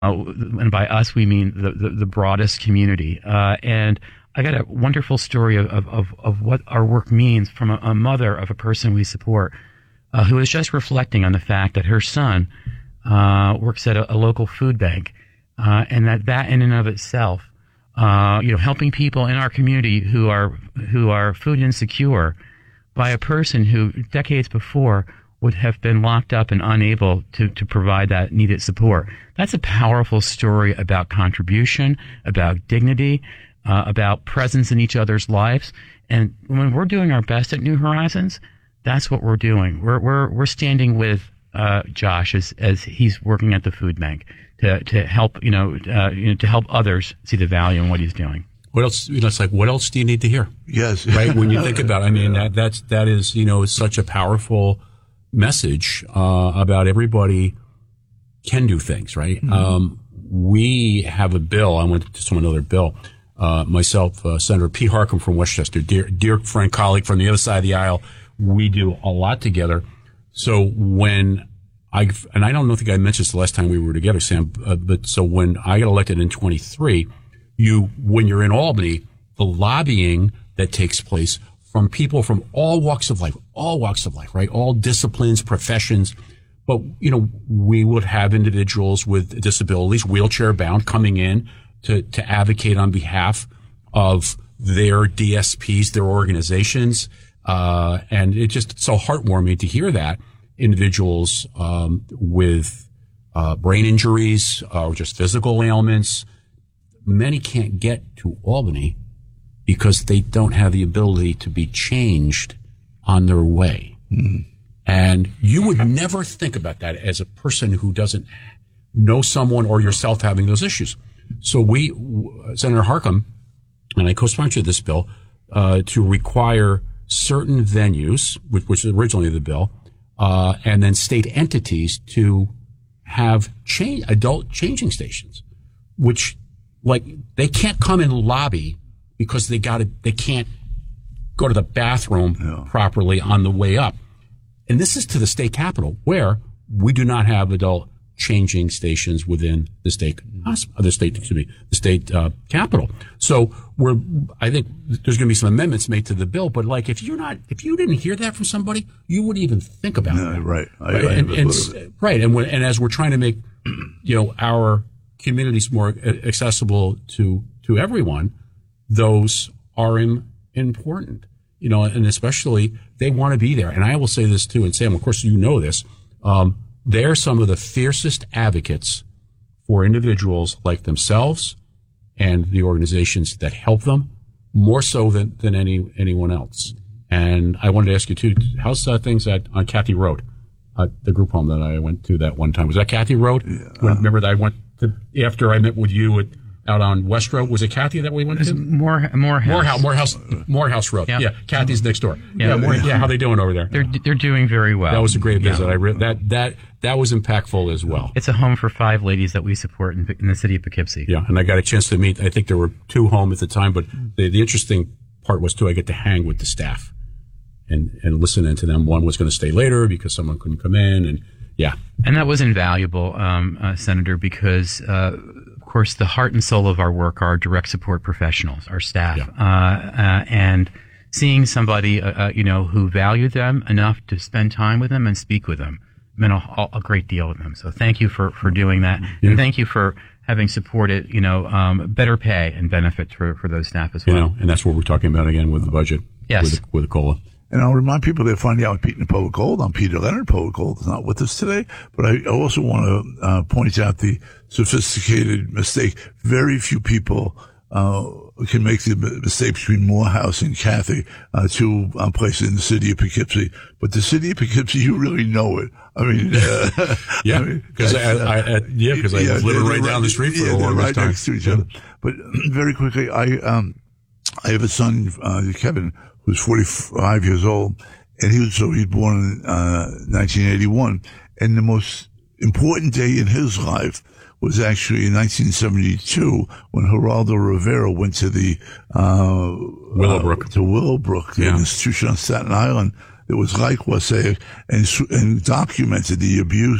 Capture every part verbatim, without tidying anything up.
and by us we mean the, the, the broadest community. Uh, and I got a wonderful story of, of, of what our work means from a, a mother of a person we support, uh, who was just reflecting on the fact that her son uh, works at a, a local food bank, uh, and that that in and of itself, uh, you know, helping people in our community who are who are food insecure by a person who decades before would have been locked up and unable to, to provide that needed support. That's a powerful story about contribution, about dignity, uh, about presence in each other's lives. And when we're doing our best at New Horizons, that's what we're doing. We're we're we're standing with uh, Josh as as he's working at the food bank to to help you know uh, you know to help others see the value in what he's doing. What else? You know, it's like, what else do you need to hear? Yes, right. When you think about it, I mean, yeah. that that's that is you know such a powerful message uh, about everybody can do things, right? Mm-hmm. Um, we have a bill. I went to some another bill. Uh, myself, uh, Senator P. Harkin from Westchester, dear, dear friend, colleague from the other side of the aisle. We do a lot together. So when I, and I don't know, think I mentioned this the last time we were together, Sam, uh, but so when I got elected in twenty-three, you, when you're in Albany, the lobbying that takes place from people from all walks of life, all walks of life, right? All disciplines, professions. But, you know, we would have individuals with disabilities, wheelchair bound, coming in to, to advocate on behalf of their D S Ps, their organizations. Uh, and it's just so heartwarming to hear that individuals, um, with, uh, brain injuries, uh, or just physical ailments, many can't get to Albany because they don't have the ability to be changed on their way. Mm-hmm. And you would never think about that as a person who doesn't know someone or yourself having those issues. So we, Senator Harkin and I co-sponsored this bill, uh, to require certain venues, which, which is originally the bill, uh, and then state entities to have change, adult changing stations, which, like, they can't come and lobby because they got to, they can't go to the bathroom yeah. properly on the way up. And this is to the state capitol, where we do not have adult changing stations within the state, the state, excuse me, the state uh, capitol. So we're, I think there's going to be some amendments made to the bill. But like, if you're not, if you didn't hear that from somebody, you wouldn't even think about no, it. Right, I, right, I and, and, right. And when, and as we're trying to make, you know, our communities more accessible to to everyone, those are in, important. You know, and especially they want to be there. And I will say this too, and Sam, of course, you know this. Um, they're some of the fiercest advocates for individuals like themselves and the organizations that help them, more so than, than any anyone else. And I wanted to ask you too, how's uh, things at on Kathy Road, uh, the group home that I went to that one time? Was that Kathy Road? Yeah. When, remember that I went to after I met with you at, out on West Road? Was it Kathy that we went to? More, Morehouse. Morehouse, Morehouse, Morehouse Road. Yep. Yeah, Kathy's next door. Yeah, yeah, more, yeah. How they doing over there? They're they're doing very well. That was a great visit. Yeah. I re- that that that was impactful as well. It's a home for five ladies that we support in, in the city of Poughkeepsie. Yeah, and I got a chance to meet. I think there were two home at the time, but the, the interesting part was too. I get to hang with the staff and and listen into them. One was going to stay later because someone couldn't come in, and yeah, and that was invaluable, um, uh, Senator, because. Uh, Of course, the heart and soul of our work are our direct support professionals, our staff, yeah. uh, uh, and seeing somebody, uh, uh, you know, who valued them enough to spend time with them and speak with them meant a, a great deal with them. So thank you for, for doing that, yeah. and thank you for having supported, you know, um, better pay and benefits for, for those staff as well. You know, and that's what we're talking about again with the budget, yes, with the, with the COLA. And I'll remind people they're finding out Pete and Poet Gold. I'm Peter Leonard. Poet Gold is not with us today, but I also want to uh, point out the sophisticated mistake. Very few people uh can make the mistake between Morehouse and Kathy, uh, two uh, places in the city of Poughkeepsie. But the city of Poughkeepsie, you really know it. I mean, uh, yeah, because I, mean, I, I, I, yeah, because I yeah, was living right right down the street for yeah, a long right time. next to each other. But very quickly, I um I have a son, uh, Kevin, who's forty-five years old, and he was, so he was born in, uh, nineteen eighty-one. And the most important day in his life was actually in nineteen seventy-two when Geraldo Rivera went to the, uh, Willowbrook. Uh, to Willowbrook, the yeah. institution on Staten Island. It was like Wasaic and, and documented the abuse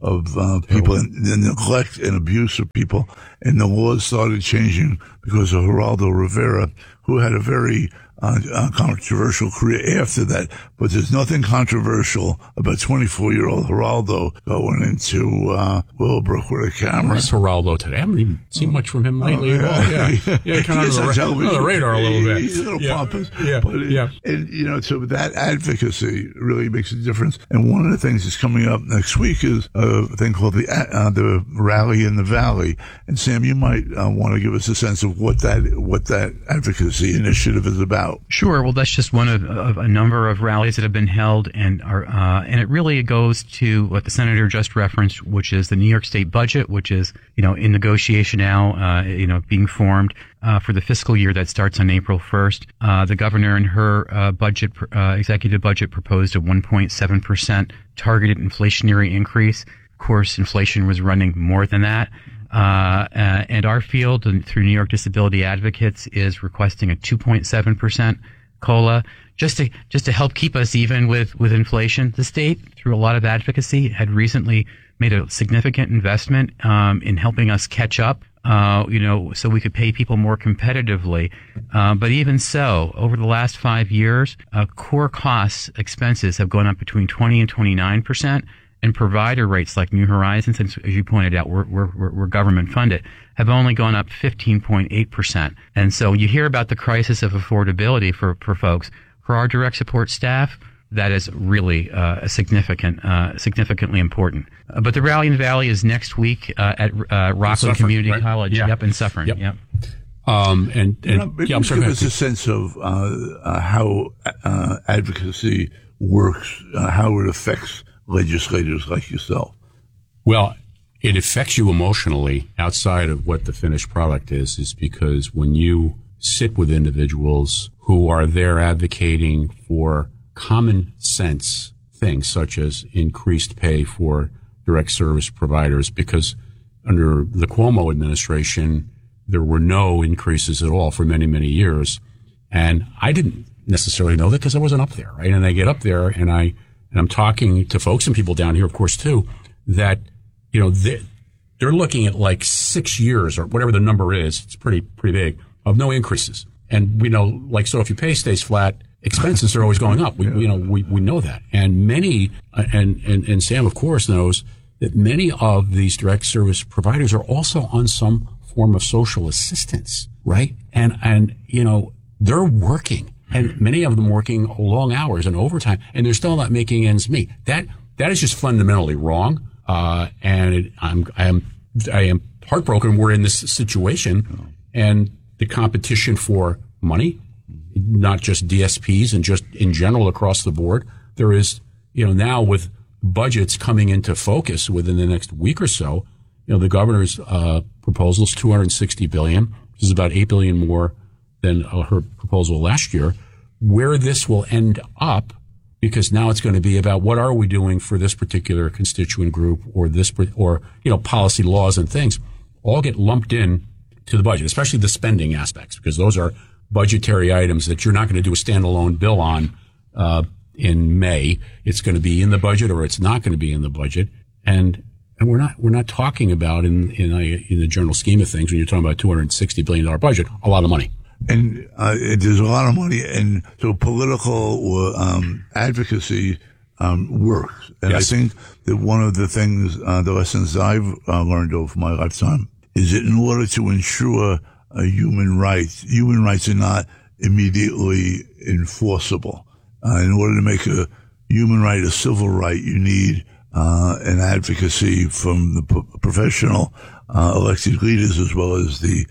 of uh, people and the neglect and abuse of people. And the laws started changing because of Geraldo Rivera, who had a very uh, uh, controversial career after that. But there's nothing controversial about twenty-four-year-old Geraldo going into uh, Willowbrook with a camera. Where's Geraldo today? I haven't even seen much from him lately oh, at all. Yeah, yeah, yeah kind of on the, ra- on the radar a little bit. He's a little yeah. pompous. Yeah, but, yeah. And, you know, so that advocacy really makes a difference. And one of the things that's coming up next week is a thing called the uh, the Rally in the Valley. And Sam, you might uh, want to give us a sense of what that what that advocacy initiative is about. Sure. Well, that's just one of, of a number of rallies that have been held, and are uh, and it really goes to what the senator just referenced, which is the New York State budget, which is you know in negotiation now, uh, you know being formed uh, for the fiscal year that starts on April first. Uh, the governor in her uh, budget uh, executive budget proposed a one point seven percent targeted inflationary increase. Of course, inflation was running more than that. Uh, uh, and our field, through New York Disability Advocates, is requesting a two point seven percent COLA, just to just to help keep us even with, with inflation. The state, through a lot of advocacy, had recently made a significant investment um, in helping us catch up, uh, you know, so we could pay people more competitively. Uh, but even so, over the last five years, uh, core costs, expenses have gone up between twenty and twenty-nine percent. And provider rates like New Horizons, as you pointed out, we're, we're, we're government funded, have only gone up fifteen point eight percent. And so you hear about the crisis of affordability for, for folks. For our direct support staff, that is really uh, significant, uh, significantly important. Uh, but the Rally in the Valley is next week uh, at uh, Rockland Suffern, Community right? College. Yeah. Yep, in Suffern. Yep. Yep. Um, and, and you know, yeah, I'm sorry, give us a sense of uh, uh, how uh, advocacy works, uh, how it affects legislators like yourself. Well, it affects you emotionally outside of what the finished product is, is because when you sit with individuals who are there advocating for common sense things such as increased pay for direct service providers, because under the Cuomo administration, there were no increases at all for many, many years. And I didn't necessarily know that because I wasn't up there, right? And I get up there and I, and I'm talking to folks and people down here, of course, too, that, you know, they, they're looking at like six years or whatever the number is. It's pretty, pretty big of no increases. And we know, like, so if your pay stays flat, expenses are always going up. We, you know, we, we know that. And many, and, and, and Sam, of course, knows that many of these direct service providers are also on some form of social assistance, right? And, and, you know, they're working. And many of them working long hours and overtime, and they're still not making ends meet. That that is just fundamentally wrong. Uh, and it, I'm I am I am heartbroken. We're in this situation, and the competition for money, not just D S Ps and just in general across the board. There is, you know, now with budgets coming into focus within the next week or so. You know, the governor's uh, proposal is two hundred sixty billion dollars, which is about eight billion dollars more than uh, her proposal last year. Where this will end up, because now it's going to be about what are we doing for this particular constituent group or this, or, you know, policy laws and things all get lumped in to the budget, especially the spending aspects, because those are budgetary items that you're not going to do a standalone bill on, uh, in May. It's going to be in the budget or it's not going to be in the budget. And, and we're not, we're not talking about in, in, a, in the general scheme of things, when you're talking about a two hundred sixty billion dollars budget, a lot of money. And uh, there's a lot of money, and so political um, advocacy um, works. And Yes. I think that one of the things, uh, the lessons I've uh, learned over my lifetime, is that in order to ensure uh, human rights, human rights are not immediately enforceable. Uh, in order to make a human right a civil right, you need uh, an advocacy from the p- professional uh, elected leaders as well as the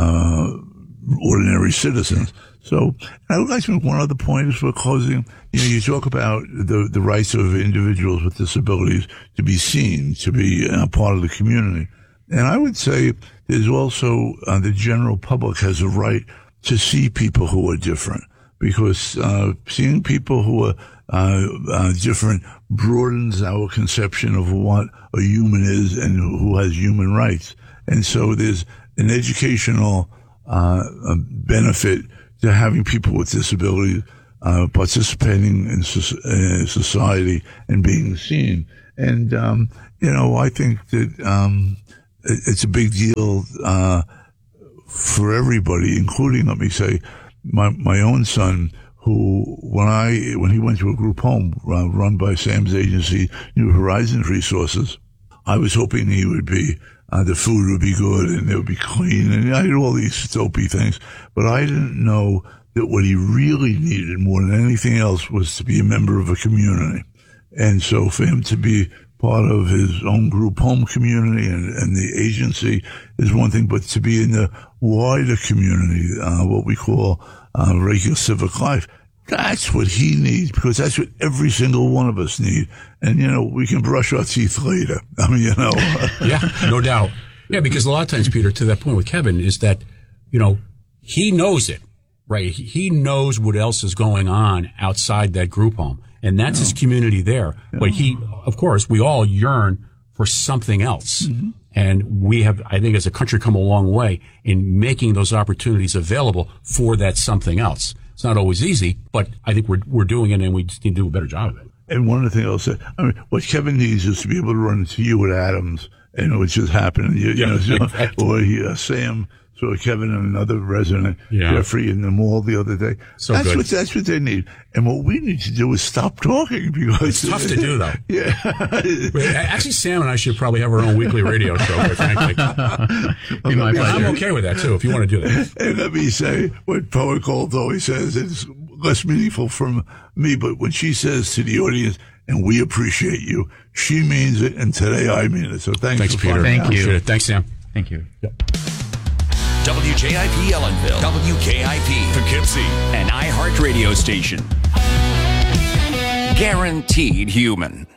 uh ordinary citizens. So I would like to make one other point as we're closing. You know, you talk about the, the rights of individuals with disabilities to be seen, to be a part of the community. And I would say there's also uh, the general public has a right to see people who are different, because uh, seeing people who are uh, uh, different broadens our conception of what a human is and who has human rights. And so there's an educational Uh, a benefit to having people with disabilities uh, participating in, so- in society and being seen. And um, you know, I think that um, it, it's a big deal uh, for everybody, including, let me say, my my own son, who when I when he went to a group home uh, run by Sam's agency, New Horizons Resources, I was hoping he would be. Uh, the food would be good and it would be clean, and I did all these dopey things, but I didn't know that what he really needed more than anything else was to be a member of a community. And so for him to be part of his own group home community and, and the agency is one thing, but to be in the wider community, uh, what we call uh, regular civic life, that's what he needs, because that's what every single one of us need. And, you know, we can brush our teeth later. I mean, you know. Yeah, no doubt. Yeah, because a lot of times, Peter, to that point with Kevin, is that, you know, he knows it, right? He knows what else is going on outside that group home. And that's yeah. his community there. Yeah. But he, of course, we all yearn for something else. Mm-hmm. And we have, I think, as a country, come a long way in making those opportunities available for that something else. It's not always easy, but I think we're we're doing it, and we just need to do a better job of it. And one of the things I'll say, I mean, what Kevin needs is to be able to run into you at Adams, and it would just happen. You, you yeah, know, so, exactly. Or he, uh, Sam saw Kevin and another resident, yeah. Jeffrey, in the mall the other day. So that's good. what that's what they need. And what we need to do is stop talking, because it's tough to do, though. Yeah. Actually, Sam and I should probably have our own weekly radio show, quite frankly. Be my pleasure. I'm okay with that too, if you want to do that. And let me say what Poet Gold always says, it's less meaningful from me, but when she says to the audience, and we appreciate you, she means it, and today I mean it. So thanks, thanks for Peter. Thank out. you. Thanks, Sam. Thank you. Yep. W J I P Ellenville, W K I P Poughkeepsie, an iHeart radio station. Guaranteed human.